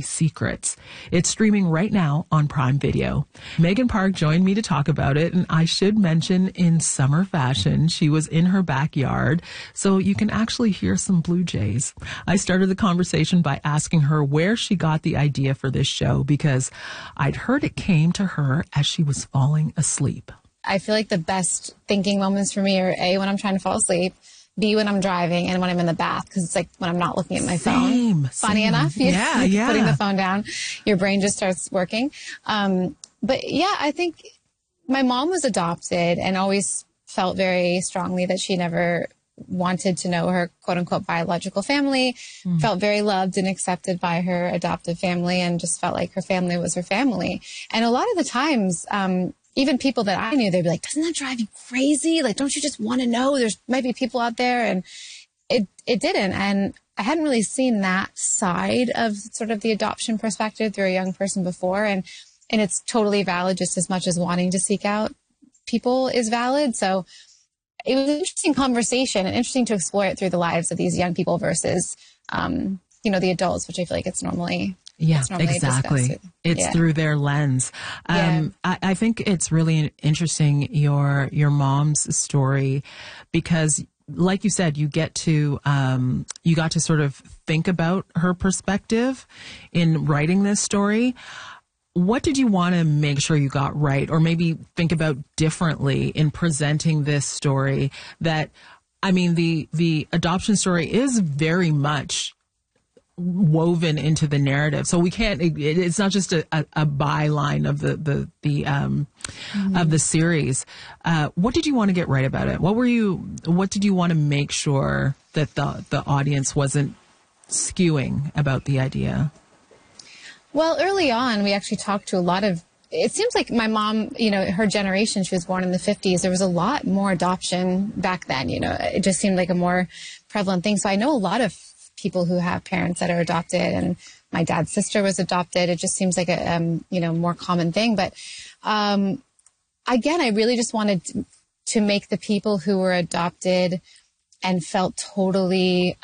Secrets. It's streaming right now on Prime Video. Megan Park joined me to talk about it, and I should mention in summer fashion, she was in her backyard, so you can actually hear some blue jays. I started the conversation by asking her where she got the idea for this show, because I'd heard it came to her as she was falling asleep. I feel like the best thinking moments for me are A, when I'm trying to fall asleep, B, when I'm driving, and when I'm in the bath, because it's like when I'm not looking at my phone. Funny enough, yeah. Putting the phone down, your brain just starts working. But yeah, I think my mom was adopted and always felt very strongly that she never wanted to know her quote unquote biological family, felt very loved and accepted by her adoptive family, and just felt like her family was her family. And a lot of the times, even people that I knew, they'd be like, doesn't that drive you crazy? Like, don't you just want to know there's might be people out there? And it didn't. And I hadn't really seen that side of sort of the adoption perspective through a young person before. And it's totally valid just as much as wanting to seek out people is valid. So it was an interesting conversation and interesting to explore it through the lives of these young people versus, the adults, which I feel like it's normally. Yeah, exactly. It's through their lens. I think it's really interesting, your mom's story, because like you said, you got to sort of think about her perspective in writing this story. What did you want to make sure you got right, or maybe think about differently in presenting this story? That, I mean, the adoption story is very much woven into the narrative, so we can't. It's not just a byline of of the series. What did you want to get right about it? What did you want to make sure that the audience wasn't skewing about the idea? Well, early on, we actually talked to a lot of. It seems like my mom, her generation, she was born in the 50s. There was a lot more adoption back then. It just seemed like a more prevalent thing. So I know a lot of people who have parents that are adopted, and my dad's sister was adopted. It just seems like a, more common thing. But, again, I really just wanted to make the people who were adopted and felt totally,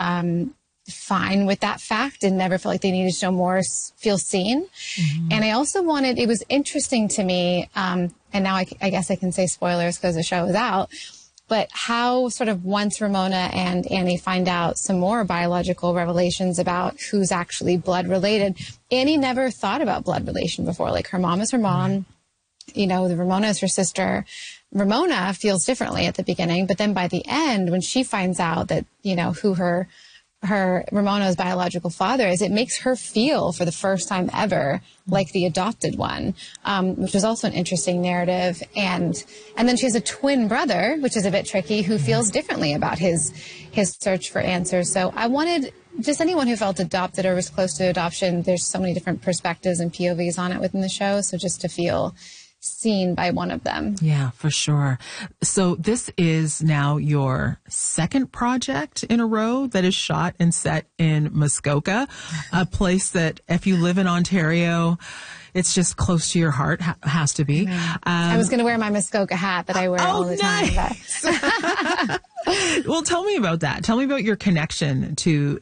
fine with that fact and never felt like they needed to know more, feel seen. And I also wanted, it was interesting to me, and now I guess I can say spoilers because the show is out, but how sort of once Ramona and Annie find out some more biological revelations about who's actually blood related, Annie never thought about blood relation before. Like, her mom is her mom, the Ramona is her sister. Ramona feels differently at the beginning, but then by the end, when she finds out that, who her Ramona's biological father is, it makes her feel for the first time ever like the adopted one, which is also an interesting narrative. And then she has a twin brother, which is a bit tricky, who feels differently about his search for answers. So I wanted just anyone who felt adopted or was close to adoption, there's so many different perspectives and POVs on it within the show. So just to feel seen by one of them. Yeah, for sure. So this is now your second project in a row that is shot and set in Muskoka, a place that if you live in Ontario, it's just close to your heart, has to be. I was going to wear my Muskoka hat that I wear all the time. But. Well, tell me about that. Tell me about your connection to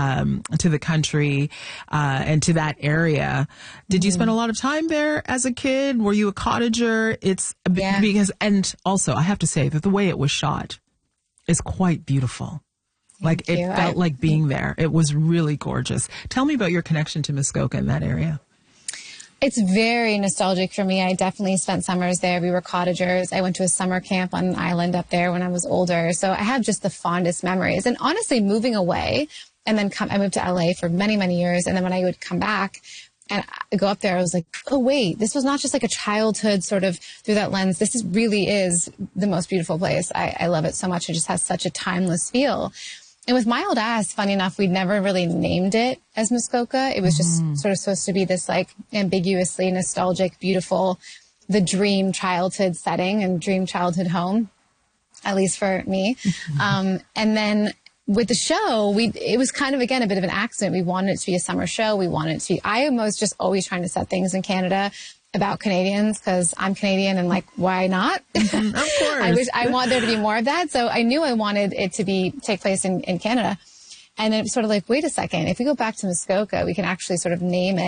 the country, and to that area. Did you spend a lot of time there as a kid? Were you a cottager? Because, and also I have to say that the way it was shot is quite beautiful. It felt like being there. It was really gorgeous. Tell me about your connection to Muskoka in that area. It's very nostalgic for me. I definitely spent summers there. We were cottagers. I went to a summer camp on an island up there when I was older. So I have just the fondest memories. And honestly, moving away, and then I moved to LA for many, many years. And then when I would come back and go up there, I was like, oh, wait, this was not just like a childhood sort of through that lens. This really is the most beautiful place. I love it so much. It just has such a timeless feel. And with My Old Ass, funny enough, we'd never really named it as Muskoka. It was just sort of supposed to be this like ambiguously nostalgic, beautiful, the dream childhood setting and dream childhood home, at least for me. And then with the show, it was kind of, again, a bit of an accident. We wanted it to be a summer show. We wanted it to be, I was just always trying to set things in Canada about Canadians because I'm Canadian and like, why not? Of course. I want there to be more of that. So I knew I wanted it to take place in Canada. And then it was sort of like, wait a second, if we go back to Muskoka, we can actually sort of name it.